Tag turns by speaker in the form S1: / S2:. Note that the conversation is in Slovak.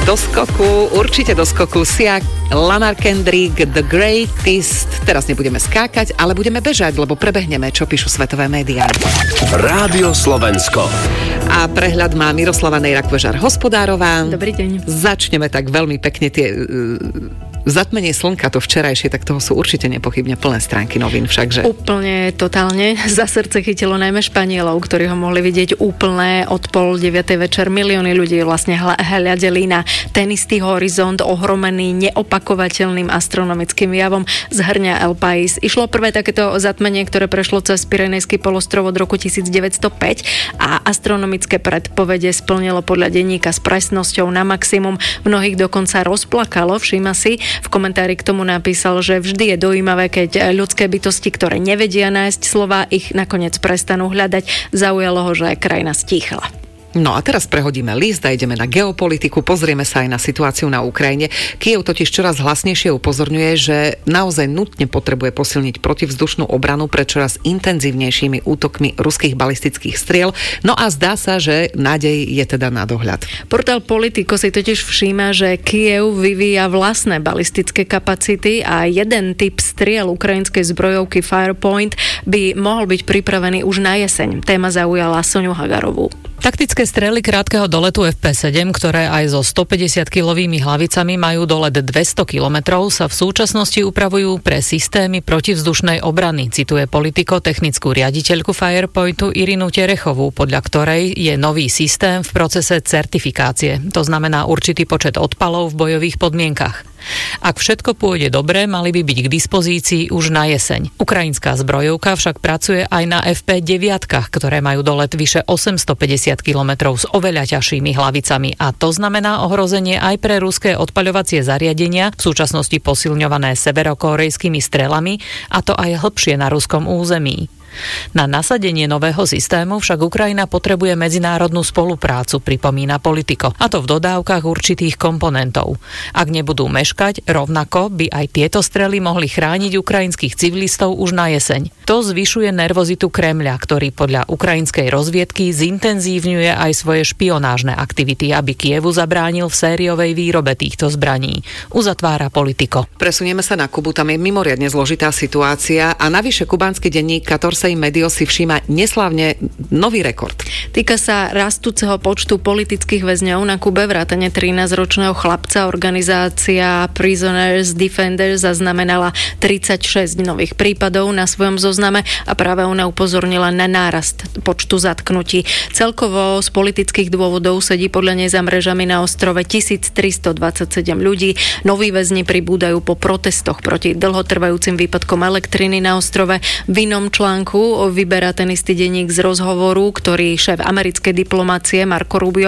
S1: Do skoku, určite do skoku. Sia, Lamar Kendrick, The Greatest. Teraz nebudeme skákať, ale budeme bežať, lebo prebehneme, čo píšu svetové médiá.
S2: Rádio Slovensko.
S1: A prehľad má Miroslava Nejrak-Vežar Hospodárová.
S3: Dobrý deň.
S1: Začneme tak veľmi pekne tie... Zatmenie slnka, to včerajšie, tak toho sú určite nepochybne plné stránky novín všakže.
S3: Úplne, totálne. Za srdce chytilo najmä Španielov, ktorí ho mohli vidieť úplne od 8:30 večer. Milióny ľudí vlastne hľadeli na ten istý horizont, ohromený neopakovateľným astronomickým javom, zhrňa El País. Išlo prvé takéto zatmenie, ktoré prešlo cez Pyrenejský polostrov od roku 1905 a astronomické predpovede splnilo podľa denníka s presnosťou na maximum. Mnohých dokonca rozplakalo, všíma si. V komentári k tomu napísal, že vždy je dojímavé, keď ľudské bytosti, ktoré nevedia nájsť slova, ich nakoniec prestanú hľadať. Zaujalo ho, že krajina stíchla.
S1: No a teraz prehodíme list a ideme na geopolitiku, pozrieme sa aj na situáciu na Ukrajine. Kyjev totiž čoraz hlasnejšie upozorňuje, že naozaj nutne potrebuje posilniť protivzdušnú obranu pred čoraz intenzívnejšími útokmi ruských balistických striel. No a zdá sa, že nádej je teda na dohľad.
S3: Portál Politico si totiž všíma, že Kyjev vyvíja vlastné balistické kapacity a jeden typ striel ukrajinskej zbrojovky Firepoint by mohol byť pripravený už na jeseň. Téma zaujala Soňu Hagarovú.
S4: Taktické strely krátkeho doletu FP7, ktoré aj so 150-kilovými hlavicami majú dolet 200 kilometrov, sa v súčasnosti upravujú pre systémy protivzdušnej obrany, cituje Politico technickú riaditeľku Firepointu Irinu Terechovú, podľa ktorej je nový systém v procese certifikácie. To znamená určitý počet odpalov v bojových podmienkach. Ak všetko pôjde dobre, mali by byť k dispozícii už na jeseň. Ukrajinská zbrojovka však pracuje aj na FP9, ktoré majú dolet vyše 850 km s oveľa ťažšími hlavicami a to znamená ohrozenie aj pre ruské odpaľovacie zariadenia, v súčasnosti posilňované severokórejskými strelami, a to aj hlbšie na ruskom území. Na nasadenie nového systému však Ukrajina potrebuje medzinárodnú spoluprácu, pripomína Politico, a to v dodávkach určitých komponentov. Ak nebudú meškať, rovnako by aj tieto strely mohli chrániť ukrajinských civilistov už na jeseň. To zvyšuje nervozitu Kremľa, ktorý podľa ukrajinskej rozviedky zintenzívňuje aj svoje špionážne aktivity, aby Kyjevu zabránil v sériovej výrobe týchto zbraní. Uzatvára Politico.
S1: Presunieme sa na Kubu, tam je mimoriadne zložitá situácia a navyše kubánsky denník Medio si všíma neslávne nový rekord.
S3: Týka sa rastúceho počtu politických väzňov na Kube, vrátane 13-ročného chlapca. Organizácia Prisoners Defenders zaznamenala 36 nových prípadov na svojom zozname a práve ona upozornila na nárast počtu zatknutí. Celkovo z politických dôvodov sedí podľa nej za mrežami na ostrove 1327 ľudí. Noví väzni pribúdajú po protestoch proti dlhotrvajúcim výpadkom elektriny na ostrove. V inom článku vyberá ten istý denník z rozhovoru, ktorý šéf americkej diplomácie Marco Rubio